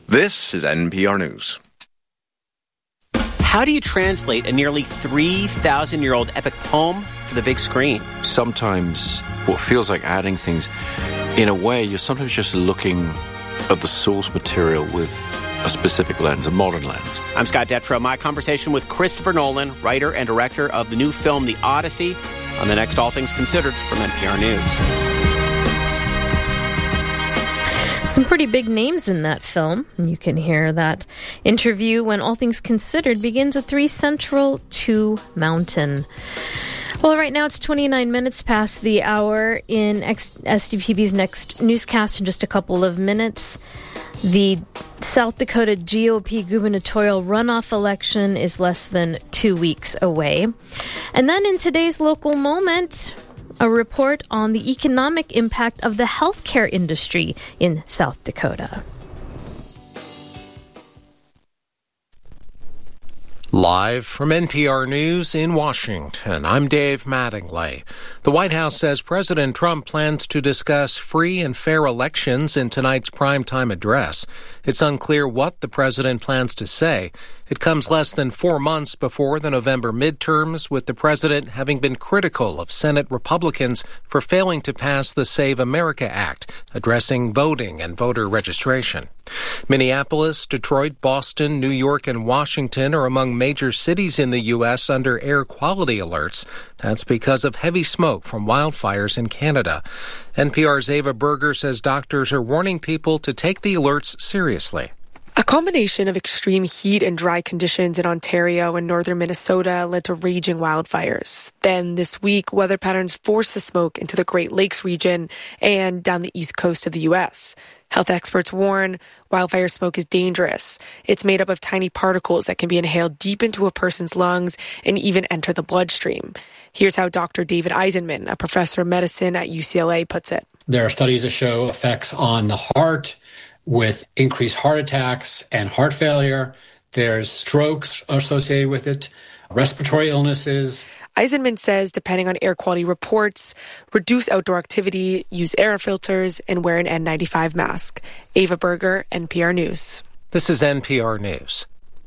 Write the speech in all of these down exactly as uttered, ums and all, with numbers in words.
This is N P R News. How do you translate a nearly three thousand year old epic poem to the big screen? Sometimes what feels like adding things, in a way, you're sometimes just looking at the source material with a specific lens, a modern lens. I'm Scott Detrow. My conversation with Christopher Nolan, writer and director of the new film The Odyssey, on the next All Things Considered from N P R News. Some pretty big names in that film. You can hear that interview when All Things Considered begins at three Central, two Mountain. Well, right now it's twenty-nine minutes past the hour. In S D P B's next newscast in just a couple of minutes, the South Dakota G O P gubernatorial runoff election is less than two weeks away. And then in today's local moment, a report on the economic impact of the healthcare industry in South Dakota. Live from N P R News in Washington, I'm Dave Mattingly. The White House says President Trump plans to discuss free and fair elections in tonight's primetime address. It's unclear what the president plans to say. It comes less than four months before the November midterms, with the president having been critical of Senate Republicans for failing to pass the Save America Act, addressing voting and voter registration. Minneapolis, Detroit, Boston, New York, and Washington are among major cities in the U S under air quality alerts. That's because of heavy smoke from wildfires in Canada. N P R's Ava Berger says doctors are warning people to take the alerts seriously. A combination of extreme heat and dry conditions in Ontario and northern Minnesota led to raging wildfires. Then this week, weather patterns forced the smoke into the Great Lakes region and down the east coast of the U S. Health experts warn wildfire smoke is dangerous. It's made up of tiny particles that can be inhaled deep into a person's lungs and even enter the bloodstream. Here's how Doctor David Eisenman, a professor of medicine at U C L A, puts it. There are studies that show effects on the heart, with increased heart attacks and heart failure. There's strokes associated with it, respiratory illnesses. Eisenman says, depending on air quality reports, reduce outdoor activity, use air filters, and wear an N ninety-five mask. Ava Berger, N P R News. This is N P R News.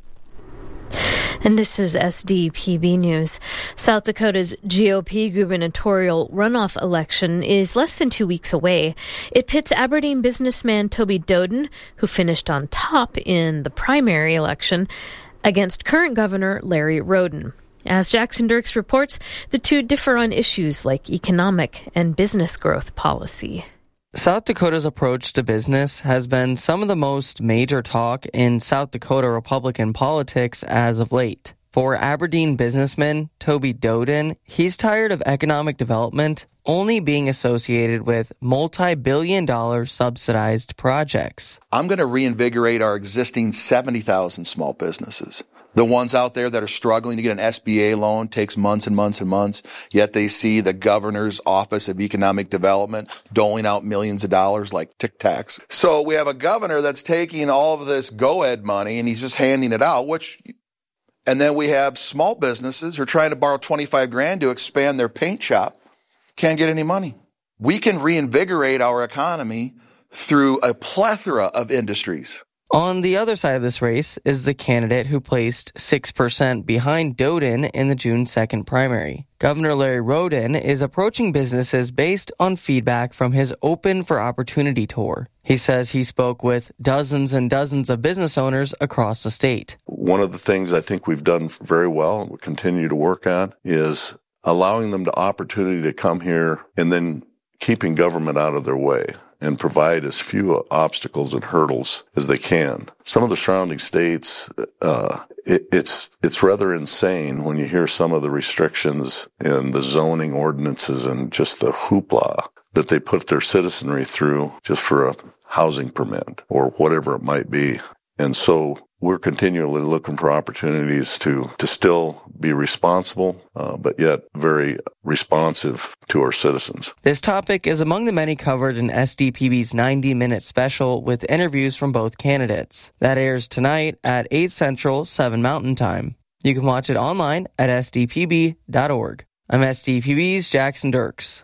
And this is S D P B News. South Dakota's G O P gubernatorial runoff election is less than two weeks away. It pits Aberdeen businessman Toby Doden, who finished on top in the primary election, against current governor Larry Roden. As Jackson Dirks reports, the two differ on issues like economic and business growth policy. South Dakota's approach to business has been some of the most major talk in South Dakota Republican politics as of late. For Aberdeen businessman Toby Doden, he's tired of economic development only being associated with multi-billion dollar subsidized projects. I'm going to reinvigorate our existing seventy thousand small businesses. The ones out there that are struggling to get an S B A loan takes months and months and months, yet they see the governor's Office of Economic Development doling out millions of dollars like Tic Tacs. So we have a governor that's taking all of this Go-Ed money and he's just handing it out, which, and then we have small businesses who are trying to borrow twenty-five grand to expand their paint shop, can't get any money. We can reinvigorate our economy through a plethora of industries. On the other side of this race is the candidate who placed six percent behind Doden in the June second primary. Governor Larry Roden is approaching businesses based on feedback from his Open for Opportunity tour. He says he spoke with dozens and dozens of business owners across the state. One of the things I think we've done very well and we continue to work on is allowing them the opportunity to come here and then keeping government out of their way and provide as few obstacles and hurdles as they can. Some of the surrounding states, uh, it, it's it's rather insane when you hear some of the restrictions and the zoning ordinances and just the hoopla that they put their citizenry through just for a housing permit or whatever it might be. And so we're continually looking for opportunities to, to still be responsible, uh, but yet very responsive to our citizens. This topic is among the many covered in S D P B's ninety-minute special with interviews from both candidates. That airs tonight at eight Central, seven Mountain Time. You can watch it online at S D P B dot org. I'm S D P B's Jackson Dirks.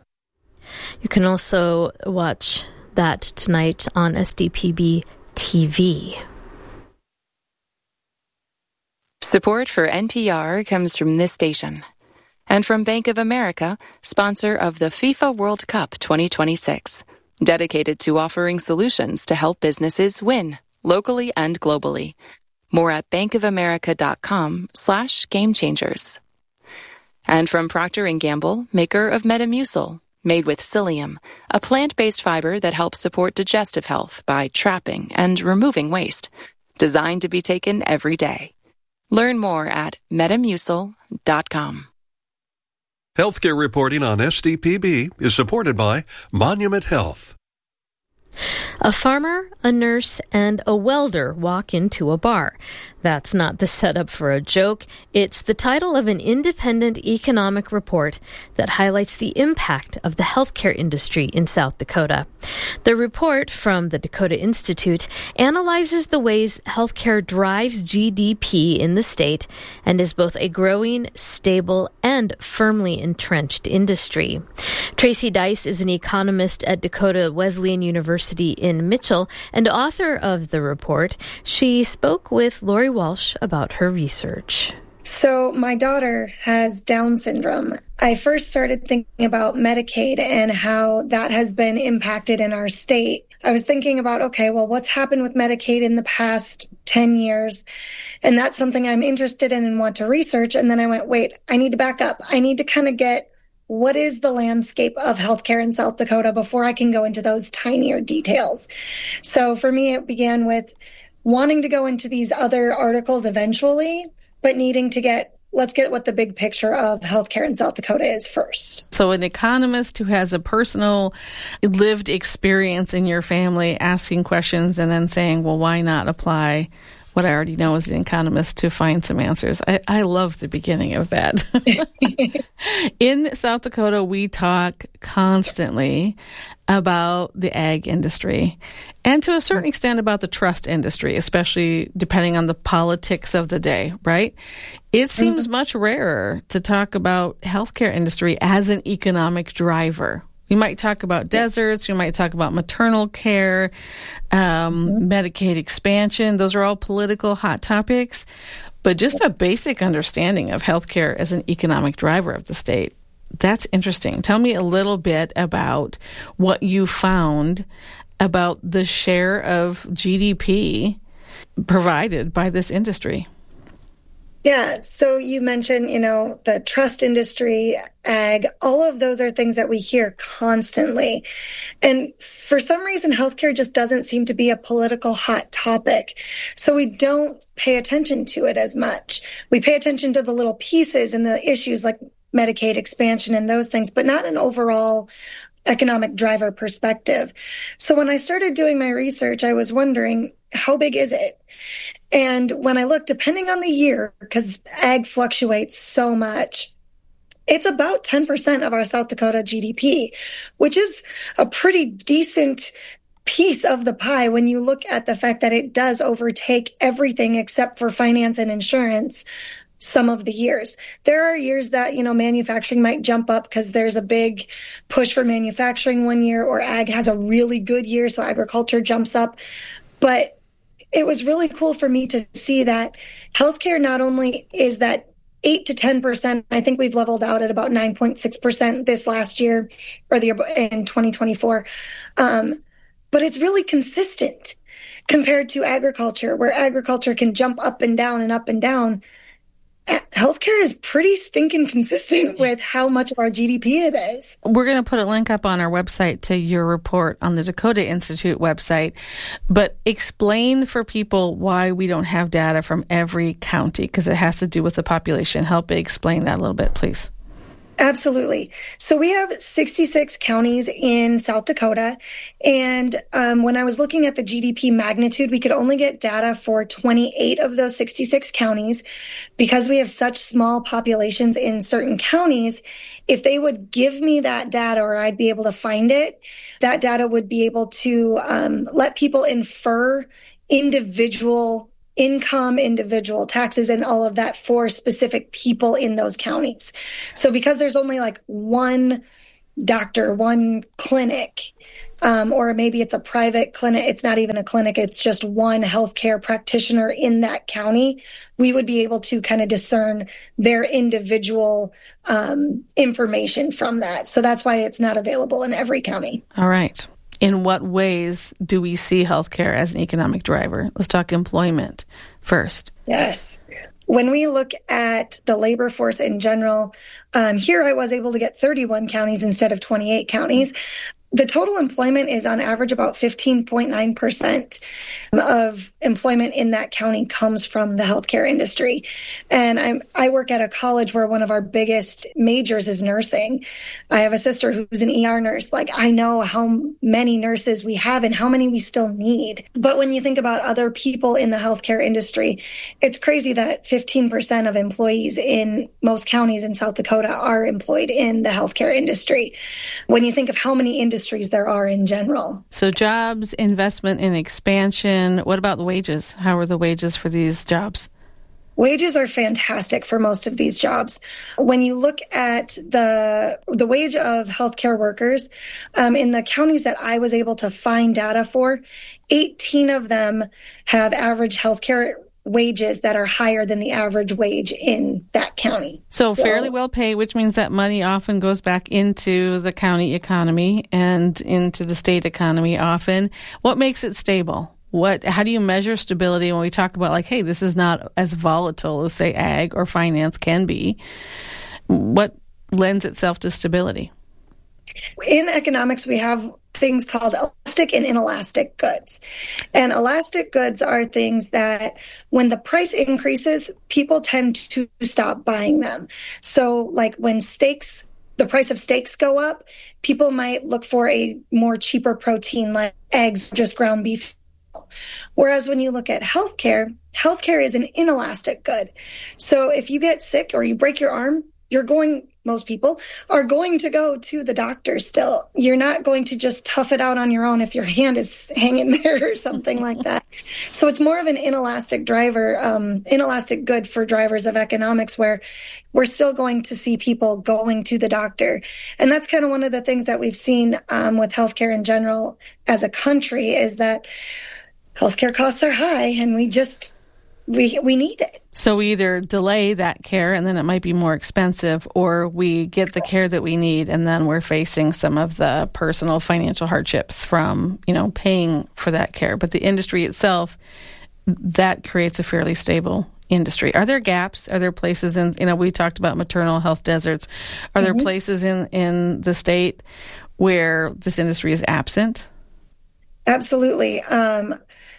You can also watch that tonight on S D P B T V. Support for N P R comes from this station and from Bank of America, sponsor of the FIFA World Cup twenty twenty-six, dedicated to offering solutions to help businesses win locally and globally. More at bankofamerica.com slash game changers. And from Procter and Gamble, maker of Metamucil, made with psyllium, a plant-based fiber that helps support digestive health by trapping and removing waste, designed to be taken every day. Learn more at metamucil dot com. Healthcare reporting on S D P B is supported by Monument Health. A farmer, a nurse, and a welder walk into a bar. That's not the setup for a joke. It's the title of an independent economic report that highlights the impact of the healthcare industry in South Dakota. The report from the Dakota Institute analyzes the ways healthcare drives G D P in the state and is both a growing, stable, and firmly entrenched industry. Tracy Dice is an economist at Dakota Wesleyan University in Mitchell and author of the report. She spoke with Lori Walsh about her research. So my daughter has Down syndrome. I first started thinking about Medicaid and how that has been impacted in our state. I was thinking about, okay, well, what's happened with Medicaid in the past ten years? And that's something I'm interested in and want to research. And then I went, wait, I need to back up. I need to kind of get what is the landscape of healthcare in South Dakota before I can go into those tinier details. So for me, it began with wanting to go into these other articles eventually, but needing to get, let's get what the big picture of healthcare in South Dakota is first. So an economist who has a personal lived experience in your family asking questions and then saying, well, why not apply what I already know as an economist to find some answers. I, I love the beginning of that. In South Dakota, we talk constantly about the ag industry and to a certain extent about the trust industry, especially depending on the politics of the day, right? It seems mm-hmm. much rarer to talk about healthcare industry as an economic driver. You might talk about deserts. You might talk about maternal care, um, mm-hmm. Medicaid expansion. Those are all political hot topics. But just a basic understanding of healthcare as an economic driver of the state, that's interesting. Tell me a little bit about what you found about the share of G D P provided by this industry. Yeah, so you mentioned, you know, the trust industry, ag, all of those are things that we hear constantly. And for some reason, healthcare just doesn't seem to be a political hot topic. So we don't pay attention to it as much. We pay attention to the little pieces and the issues like Medicaid expansion and those things, but not an overall economic driver perspective. So when I started doing my research, I was wondering, how big is it? And when I look, depending on the year, because ag fluctuates so much, it's about ten percent of our South Dakota G D P, which is a pretty decent piece of the pie when you look at the fact that it does overtake everything except for finance and insurance some of the years. There are years that, you know, manufacturing might jump up because there's a big push for manufacturing one year, or ag has a really good year, so agriculture jumps up. But it was really cool for me to see that healthcare not only is that eight to ten percent, I think we've leveled out at about nine point six percent this last year or the in twenty twenty-four. Um, but it's really consistent compared to agriculture, where agriculture can jump up and down and up and down. Healthcare is pretty stinking consistent with how much of our G D P it is. We're going to put a link up on our website to your report on the Dakota Institute website. But explain for people why we don't have data from every county, because it has to do with the population. Help explain that a little bit, please. Absolutely. So we have sixty-six counties in South Dakota. And um, when I was looking at the G D P magnitude, we could only get data for twenty-eight of those sixty-six counties. Because we have such small populations in certain counties, if they would give me that data or I'd be able to find it, that data would be able to um, let people infer individual income, individual taxes, and all of that for specific people in those counties. So because there's only like one doctor, one clinic, um, or maybe it's a private clinic. It's not even a clinic. It's just one healthcare practitioner in that county. We would be able to kind of discern their individual um, information from that. So that's why it's not available in every county. All right. In what ways do we see healthcare as an economic driver? Let's talk employment first. Yes. When we look at the labor force in general, um, here I was able to get thirty-one counties instead of twenty-eight counties. The total employment is on average about fifteen point nine percent of employment in that county comes from the healthcare industry. And I'm, I work at a college where one of our biggest majors is nursing. I have a sister who's an E R nurse. Like, I know how many nurses we have and how many we still need. But when you think about other people in the healthcare industry, it's crazy that fifteen percent of employees in most counties in South Dakota are employed in the healthcare industry. When you think of how many industries industries there are in general. So jobs, investment in expansion. What about the wages? How are the wages for these jobs? Wages are fantastic for most of these jobs. When you look at the the wage of healthcare workers, um, in the counties that I was able to find data for, eighteen of them have average healthcare wages that are higher than the average wage in that county. So fairly well paid, which means that money often goes back into the county economy and into the state economy often. What makes it stable? What? How do you measure stability when we talk about, like, hey, this is not as volatile as, say, ag or finance can be? What lends itself to stability? In economics, we have things called elastic and inelastic goods. And elastic goods are things that when the price increases, people tend to stop buying them. So like when steaks, the price of steaks go up, people might look for a more cheaper protein like eggs, just ground beef. Whereas when you look at healthcare, healthcare is an inelastic good. So if you get sick or you break your arm, you're going, most people are going to go to the doctor still. You're not going to just tough it out on your own if your hand is hanging there or something like that. So it's more of an inelastic driver, um, inelastic good for drivers of economics, where we're still going to see people going to the doctor. And that's kind of one of the things that we've seen um, with healthcare in general as a country, is that healthcare costs are high and we just We we need it. So we either delay that care and then it might be more expensive, or we get the care that we need and then we're facing some of the personal financial hardships from, you know, paying for that care. But the industry itself, that creates a fairly stable industry. Are there gaps? Are there places in, you know, we talked about maternal health deserts. Are there mm-hmm. places in, in the state where this industry is absent? Absolutely. Um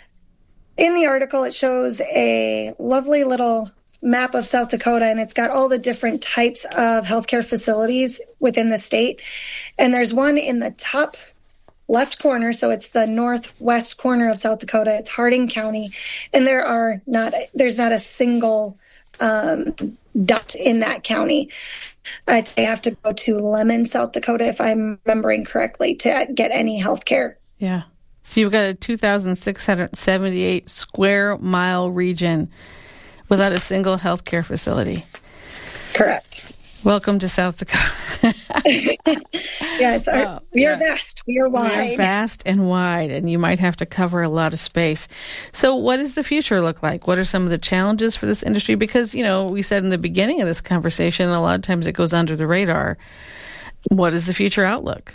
In the article, it shows a lovely little map of South Dakota, and it's got all the different types of healthcare facilities within the state. And there's one in the top left corner, so it's the northwest corner of South Dakota. It's Harding County, and there are not there's not a single um, dot in that county. I they have to go to Lemon, South Dakota, if I'm remembering correctly, to get any healthcare. Yeah. So you've got a two thousand six hundred seventy-eight square mile region without a single healthcare facility. Correct. Welcome to South Dakota. Yes, our, oh, we yeah. are vast. We are wide. We are vast and wide, and you might have to cover a lot of space. So what does the future look like? What are some of the challenges for this industry? Because, you know, we said in the beginning of this conversation, a lot of times it goes under the radar. What is the future outlook?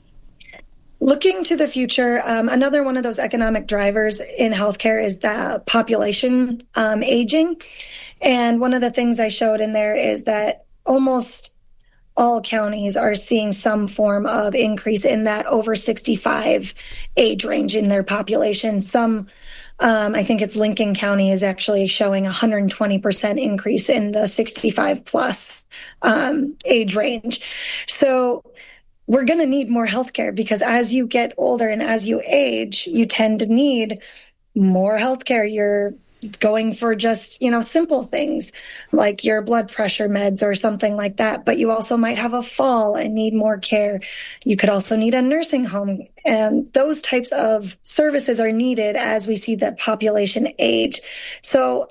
Looking to the future, um, another one of those economic drivers in healthcare is the population um, aging. And one of the things I showed in there is that almost all counties are seeing some form of increase in that over sixty-five age range in their population. Some, um, I think it's Lincoln County, is actually showing a one hundred twenty percent increase in the sixty-five plus um, age range. So we're going to need more healthcare, because as you get older and as you age, you tend to need more healthcare. You're going for just, you know, simple things like your blood pressure meds or something like that. But you also might have a fall and need more care. You could also need a nursing home. And those types of services are needed as we see the population age. So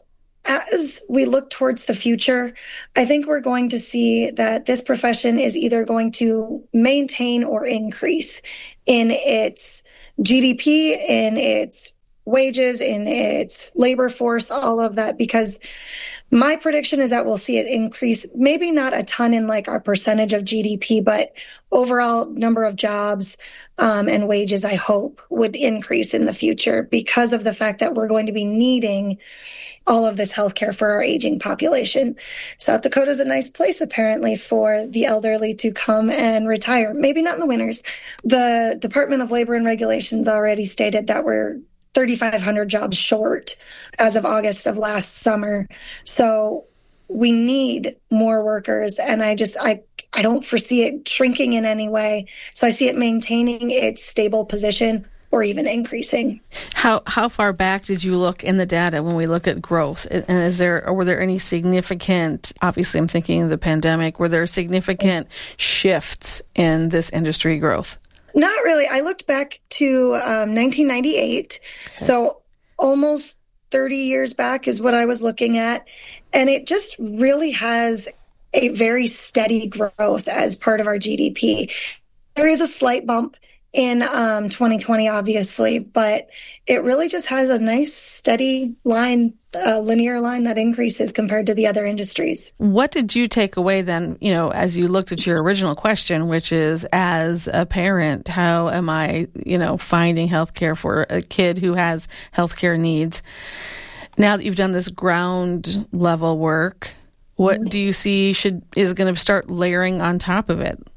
as we look towards the future, I think we're going to see that this profession is either going to maintain or increase in its G D P, in its wages, in its labor force, all of that, because my prediction is that we'll see it increase, maybe not a ton in like our percentage of G D P, but overall number of jobs um, and wages, I hope, would increase in the future because of the fact that we're going to be needing all of this healthcare for our aging population. South Dakota is a nice place, apparently, for the elderly to come and retire. Maybe not in the winters. The Department of Labor and Regulations already stated that we're thirty-five hundred jobs short as of August of last summer. So we need more workers. And I just, I, I don't foresee it shrinking in any way. So I see it maintaining its stable position or even increasing. How how far back did you look in the data when we look at growth? And is there, or were there any significant, obviously I'm thinking of the pandemic, were there significant shifts in this industry growth? Not really. I looked back to um, nineteen ninety-eight. Okay. So almost thirty years back is what I was looking at. And it just really has a very steady growth as part of our G D P. There is a slight bump in um, twenty twenty, obviously, but it really just has a nice steady line, a linear line that increases compared to the other industries. What did you take away then, you know, as you looked at your original question, which is, as a parent, how am I, you know, finding healthcare for a kid who has healthcare needs? Now that you've done this ground level work, what do you see should is going to start layering on top of it?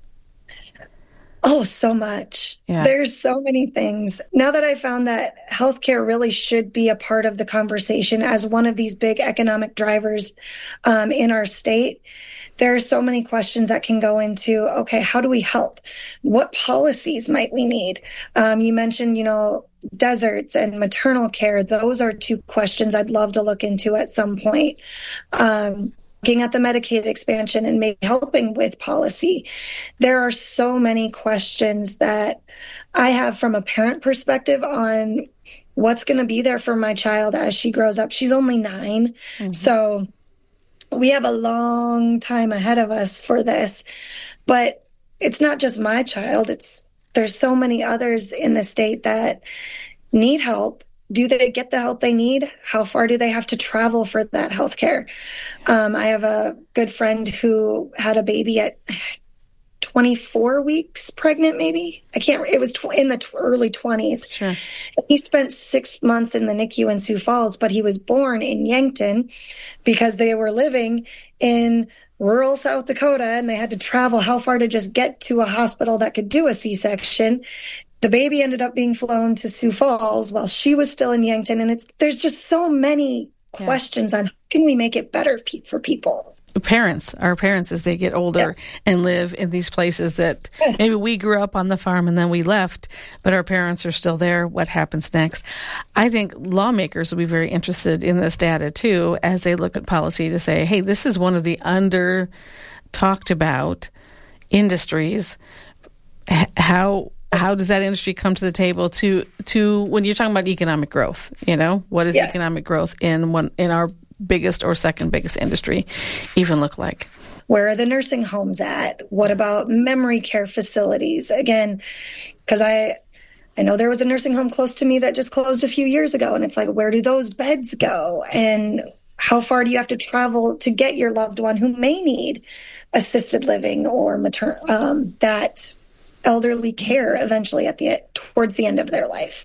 Oh, so much. Yeah. There's so many things. Now that I found that healthcare really should be a part of the conversation as one of these big economic drivers um, in our state, there are so many questions that can go into, okay, how do we help? What policies might we need? Um, you mentioned, you know, deserts and maternal care. Those are two questions I'd love to look into at some point. Um, Looking at the Medicaid expansion and maybe helping with policy. There are so many questions that I have from a parent perspective on what's going to be there for my child as she grows up. She's only nine. Mm-hmm. So we have a long time ahead of us for this. But it's not just my child. It's there's so many others in the state that need help. Do they get the help they need? How far do they have to travel for that health care? Um, I have a good friend who had a baby at twenty-four weeks pregnant, maybe. I can't, it was tw- in the t- early twenties. Sure. He spent six months in the N I C U in Sioux Falls, but he was born in Yankton because they were living in rural South Dakota and they had to travel how far to just get to a hospital that could do a C-section. The baby ended up being flown to Sioux Falls while she was still in Yankton. And it's there's just so many questions yeah. on how can we make it better pe- for people. Parents, our parents, as they get older yes. and live in these places that yes. maybe we grew up on the farm and then we left, but our parents are still there. What happens next? I think lawmakers will be very interested in this data, too, as they look at policy to say, hey, this is one of the under talked about industries. H- how... How does that industry come to the table to to when you're talking about economic growth? You know, what does yes. economic growth in one in our biggest or second biggest industry even look like? Where are the nursing homes at? What about memory care facilities? Again, because I I know there was a nursing home close to me that just closed a few years ago, and it's like, where do those beds go? And how far do you have to travel to get your loved one who may need assisted living or maternal um, that elderly care eventually at the towards the end of their life?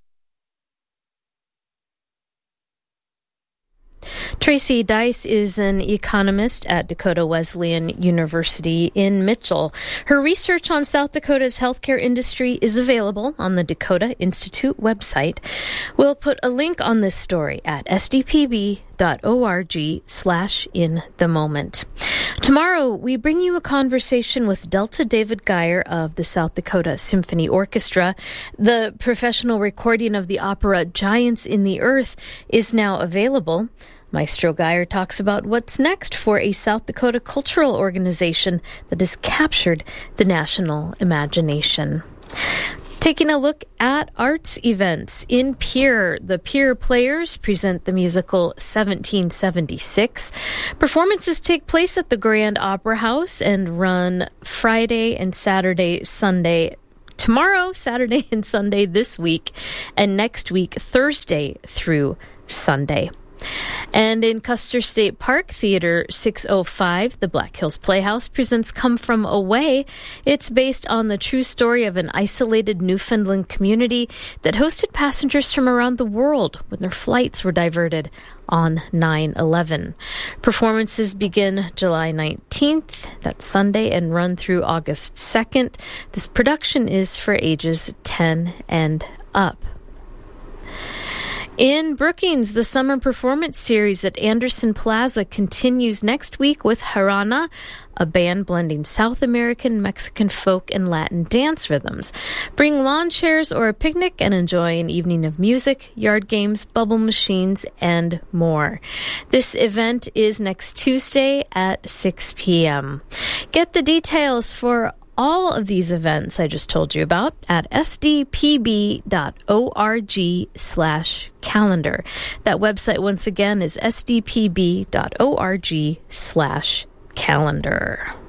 Tracy Dice is an economist at Dakota Wesleyan University in Mitchell. Her research on South Dakota's healthcare industry is available on the Dakota Institute website. We'll put a link on this story at sdpb.org slash in the moment. Tomorrow, we bring you a conversation with Delta David Geyer of the South Dakota Symphony Orchestra. The professional recording of the opera Giants in the Earth is now available. Maestro Geyer talks about what's next for a South Dakota cultural organization that has captured the national imagination. Taking a look at arts events. In Pierre, the Pierre Players present the musical seventeen seventy-six. Performances take place at the Grand Opera House and run Friday and Saturday, Sunday, tomorrow, Saturday and Sunday this week, and next week, Thursday through Sunday. And in Custer State Park, Theater six oh five, the Black Hills Playhouse, presents Come From Away. It's based on the true story of an isolated Newfoundland community that hosted passengers from around the world when their flights were diverted on nine eleven. Performances begin July nineteenth, that's Sunday, and run through August second. This production is for ages ten and up. In Brookings, the summer performance series at Anderson Plaza continues next week with Harana, a band blending South American, Mexican folk, and Latin dance rhythms. Bring lawn chairs or a picnic and enjoy an evening of music, yard games, bubble machines, and more. This event is next Tuesday at six p.m. Get the details for all of these events I just told you about at sdpb.org slash calendar. That website, once again, is sdpb.org slash calendar.